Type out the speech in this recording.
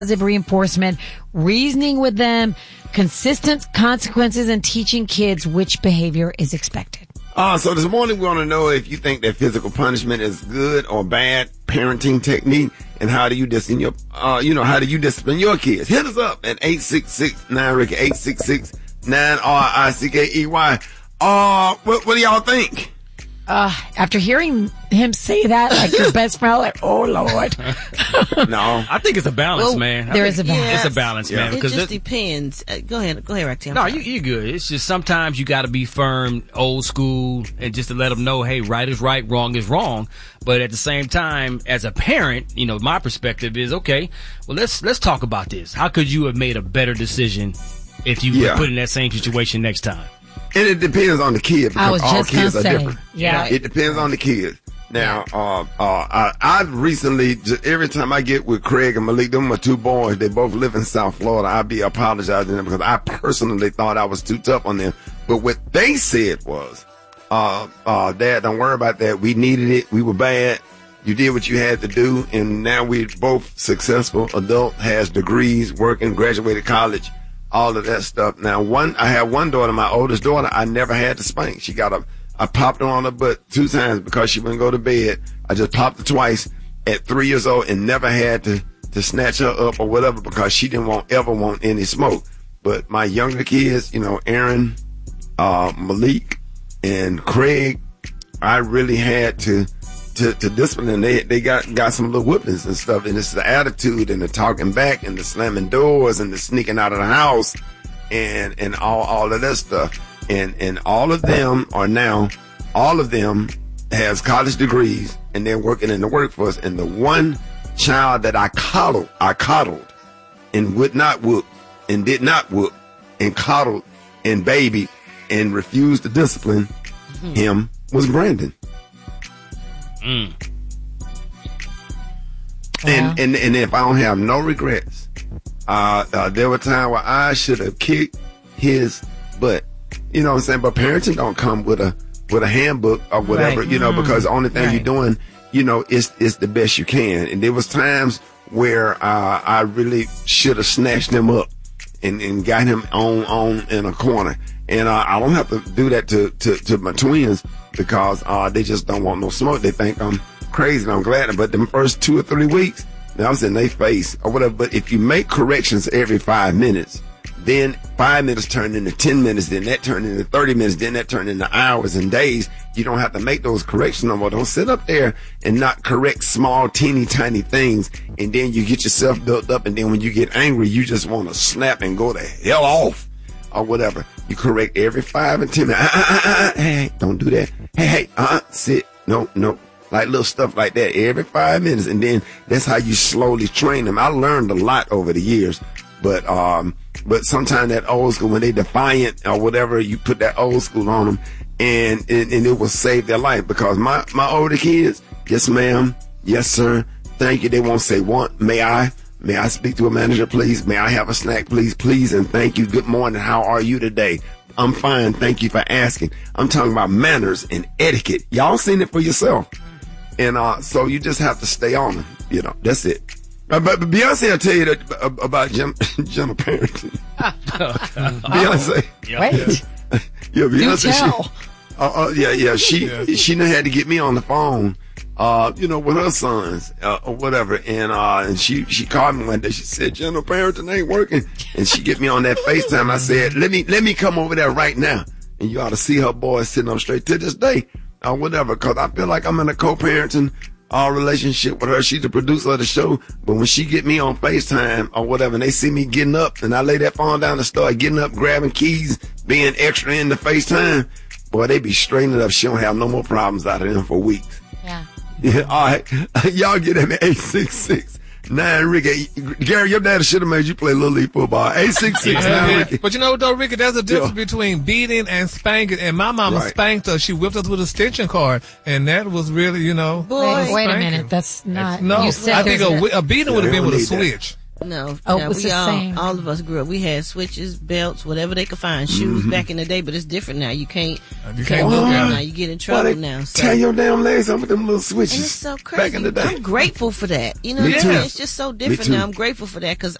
positive reinforcement, reasoning with them, consistent consequences, and teaching kids which behavior is expected. So this morning we want to know if you think that physical punishment is good or bad parenting technique, and how do you discipline how do you discipline your kids? Hit us up at 866-9-RICKY, 866-9-RICKEY. What do y'all think? After hearing him say that, like your best friend, like, oh Lord. No, I think it's a balance, man. There is a balance. It's a balance, man. It just depends. Go ahead, Rectam. No, you're good. It's just sometimes you got to be firm, old school, and just to let them know, hey, right is right, wrong is wrong. But at the same time, as a parent, my perspective is, okay, well, let's talk about this. How could you have made a better decision if you were put in that same situation next time? And it depends on the kid, because all kids are different. Yeah. It depends on the kids. Now, I've recently, every time I get with Craig and Malik, them are two boys, they both live in South Florida, I be apologizing to them because I personally thought I was too tough on them. But what they said was, Dad, don't worry about that. We needed it. We were bad. You did what you had to do. And now we're both successful. Adult, has degrees, working, graduated college. All of that stuff. Now, I have one daughter, my oldest daughter, I never had to spank. I popped her on her butt 2 times because she wouldn't go to bed. I just popped her twice at 3 years old and never had to snatch her up or whatever because she didn't ever want any smoke. But my younger kids, Aaron, Malik, and Craig, I really had to discipline. They got some little whippings and stuff, and it's the attitude and the talking back and the slamming doors and the sneaking out of the house and all of that stuff. And all of them has college degrees and they're working in the workforce. And the one child that I coddled and would not whoop and did not whoop and coddled and babied and refused to discipline him was Brandon. And if I don't have no regrets, there were times where I should have kicked his butt. You know what I'm saying? But parenting don't come with a handbook or whatever, right. Because the only thing you're doing, is the best you can. And there was times where I really should have snatched him up and got him on in a corner. And I don't have to do that to my twins because they just don't want no smoke. They think I'm crazy, and I'm glad. But the first 2 or 3 weeks, I was in their face or whatever. But if you make corrections every 5 minutes, then 5 minutes turn into 10 minutes, then that turned into 30 minutes, then that turned into hours and days. You don't have to make those corrections no more. Don't sit up there and not correct small, teeny, tiny things, and then you get yourself built up, and then when you get angry, you just want to snap and go the hell off or whatever. You correct every 5 and 10 minutes. Hey, don't do that. Hey, sit. No. Like little stuff like that every 5 minutes, and then that's how you slowly train them. I learned a lot over the years, but sometimes that old school, when they defiant or whatever, you put that old school on them, and it will save their life. Because my older kids, yes ma'am, yes sir, thank you. They won't say may I speak to a manager, please? May I have a snack, please, and thank you. Good morning. How are you today? I'm fine. Thank you for asking. I'm talking about manners and etiquette. Y'all seen it for yourself. And so you just have to stay on them. That's it. But Beyonce will tell you that about gentle parenting. Beyonce. Wait. Yeah, Beyonce. She She done had to get me on the phone, with her sons or whatever. And she called me one day. She said, gentle parenting ain't working. And she get me on that FaceTime. I said, let me come over there right now. And you ought to see her boys sitting up straight to this day or whatever. Cause I feel like I'm in a co-parenting relationship with her. She's the producer of the show. But when she get me on FaceTime or whatever, and they see me getting up and I lay that phone down and start getting up, grabbing keys, being extra in the FaceTime, boy, they be straightening up. She don't have no more problems out of them for weeks. Yeah. All right. Y'all get him at 866-9-RICKY. Gary, your daddy should have made you play Little League football. 866-9-RICKY. But you know what, though, Ricky, there's a difference between beating and spanking. And my mama spanked her. She whipped us with a extension cord. And that was really, Wait a minute. That's not. No, you said I think a beating would have been with a switch. No, Oh, no, it was we the same. all of us grew up. We had switches, belts, whatever they could find, shoes back in the day. But it's different now. You can't You do can't that look at now. it. You get in Why trouble they now. So. tie your damn legs on with them little switches? And it's so crazy. Back in the day. I'm grateful for that. You know Me what I'm too. saying? It's just so different too. now. I'm grateful for that because